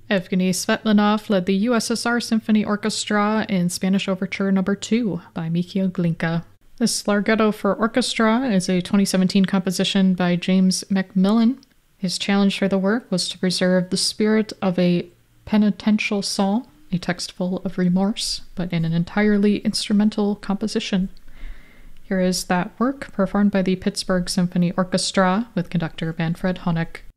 Evgeny Svetlanov led the USSR Symphony Orchestra in Spanish Overture No. 2 by Mikhail Glinka. This Larghetto for Orchestra is a 2017 composition by James Macmillan. His challenge for the work was to preserve the spirit of a penitential psalm, a text full of remorse, but in an entirely instrumental composition. Here is that work performed by the Pittsburgh Symphony Orchestra with conductor Manfred Honeck.